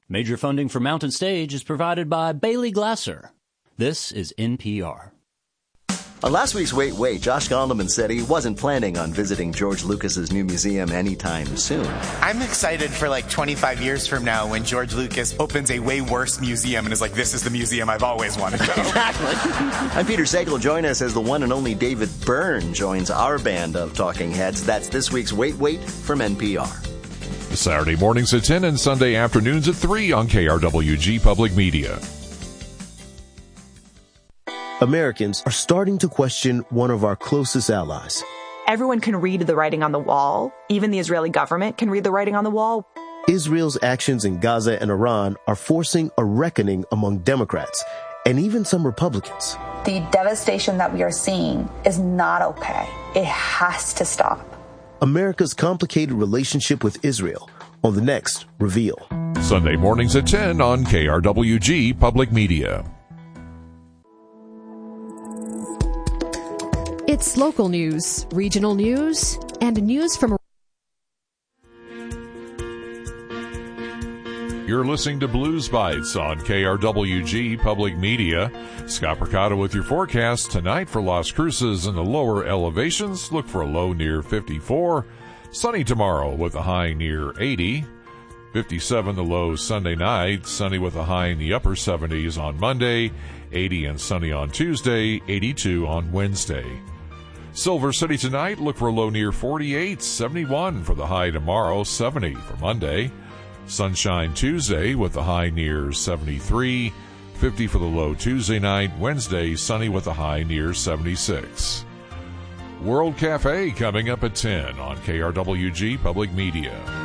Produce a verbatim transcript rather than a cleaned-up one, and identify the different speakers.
Speaker 1: Major funding for Mountain Stage is provided by Bailey Glasser. This is N P R.
Speaker 2: On last week's Wait, Wait, Josh Gondelman said he wasn't planning on visiting George Lucas's new museum anytime soon.
Speaker 3: I'm excited for like twenty-five years from now when George Lucas opens a way worse museum and is like, this is the museum I've always wanted to go.
Speaker 2: Exactly. I'm Peter Sagal. Join us as the one and only David Byrne joins our band of talking heads. That's this week's Wait, Wait from N P R.
Speaker 4: Saturday mornings at ten and Sunday afternoons at three on K R W G Public Media.
Speaker 5: Americans are starting to question one of our closest allies.
Speaker 6: Everyone can read the writing on the wall. Even the Israeli government can read the writing on the wall.
Speaker 5: Israel's actions in Gaza and Iran are forcing a reckoning among Democrats and even some Republicans.
Speaker 7: The devastation that we are seeing is not okay. It has to stop.
Speaker 5: America's complicated relationship with Israel on the next Reveal.
Speaker 4: Sunday mornings at ten on K R W G Public Media.
Speaker 8: It's local news, regional news, and news from...
Speaker 4: You're listening to Blues Bites on K R W G Public Media. Scott Percato with your forecast tonight for Las Cruces in the lower elevations. Look for a low near fifty-four. Sunny tomorrow with a high near eighty. fifty-seven the low Sunday night. Sunny with a high in the upper seventies on Monday. eighty and sunny on Tuesday. eighty-two on Wednesday. Silver City tonight, look for a low near forty-eight, seventy-one for the high tomorrow, seventy for Monday. Sunshine Tuesday with the high near seventy-three, fifty for the low Tuesday night. Wednesday, sunny with a high near seventy-six. World Cafe coming up at ten on K R W G Public Media.